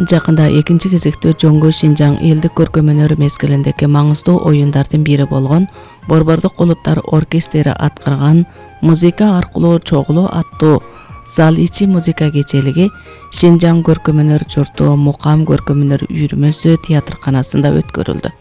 Жакында экинчи кезекте Жоңго Шинжаң элдик көркөм өнөр мезгилиндеги маңыздуу оюндардын бири болгон Борбордук улуттар оркестри аткарган музыка аркылуу чогулуу аттуу зал ичи музыка кечелиги Шинжаң көркөм өнөр журту Мукам көркөм өнөр үйүрмөсү театрканасында өткөрүлдү.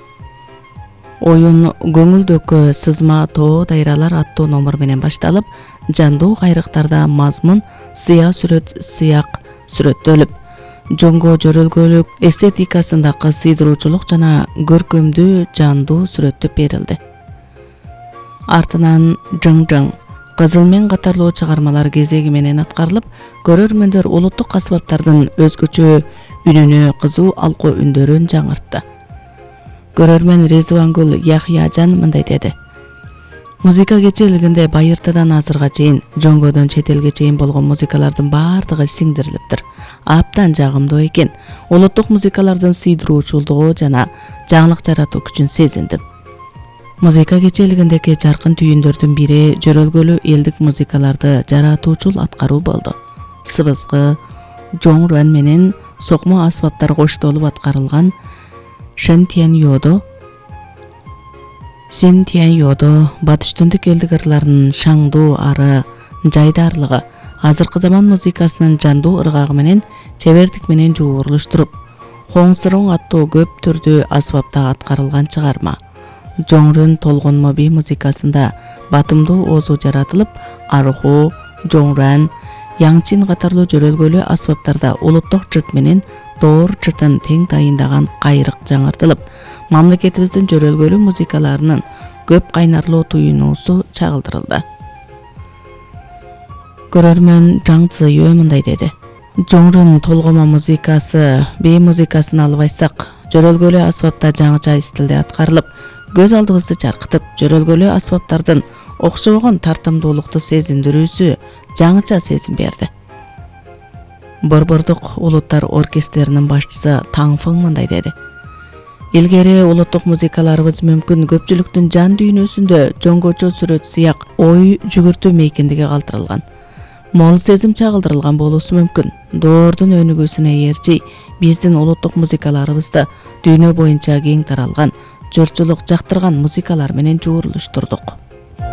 Оюн көңүлдөккө сызма тоо дайралар аттуу номер менен башталып, жандуу кайрыктарда мазмун сыя сүрөт сыяк сүрөттөлүп, жоңго жөрөлгөлүк эстетикасындагы сыйдыруучулук жана көркөмдүү жандуу сүрөттөп берилди. Артынан жың-жың, Кызылмен катарлуу чыгармалар кезеги менен аткарылып, көрөрмөндөр улуттук аспаптардын өзгөчө үнүнө кызуу алкоо үндөрүн жаңыртты. Көрөрмөн Резвангүл Яхьяжан мындай деди: Музыка кечелигинде байыртадан азырга чейин, жоңгодон чет элге чейин болгон музыкалардын баардыгы сиңдирилиптир. Аптан жагымдуу экен. Улуттук музыкалардын сыйдыруучулугу жана жаңылык жаратуу күчүн сезиндим. Музыка кечелигиндеги жаркын түйүндөрдүн бири жөрөлгөлүү элдик музыкаларды жаратуучул аткаруу болду. Сыбызгы, жоңрөн менен сокмо аспаптар коштолуп аткарылган Шентиен Йодо батыш түндүк элдик ырларынын шаңдуу ары, жайдарлыгы, азыркы заман музыкасынын жандуу ыргагы менен чебердик менен жуурулуштуруп, Хоңсыроң аттуу көп түрдүү асбапта аткарылган чыгарма. Жоңрөн толгонмо би музыкасында батымдуу оозу жаратылып, арху, жоңран, яңчин катарлуу жөрөлгөлүү асбаптарда улуттук жыт менен доор жытын тең дайындаган кайрык жаңыртылып, мамлекетибиздин жөрөлгөлүү музыкаларынын көп кайнарлуу туюнуусу чагылдырылды. Көрөрмөн Жаң Цзыё мындай деди: Жоңрун толгомо музыкасы, би музыкасын алып айтсак, жөрөлгөлүү асбапта жаңыча стилде аткарылып, көз алдыбызды жаркытып, жөрөлгөлүү асбаптардын окшобогон тартымдуулукту сезиндирүүсү жаңыча сезим берди. Борбордук улуттар оркестринин башчысы Таң Фың мындай деди: Илгери улуттук музыкаларыбыз мүмкүн көпчүлүктүн жан дүйнөсүндө жоңгочо сүрөт сыяк ой жүгүртүү мейкиндиги калтырылган. Мол сезим чагылдырылган болуусу мүмкүн. Доордун өнүгүүсүнө ээрчи биздин улуттук музыкаларыбызды дүйнө боюнча кең таралган, жұртчылык жактырган музыкалар менен жуурулуштурдук.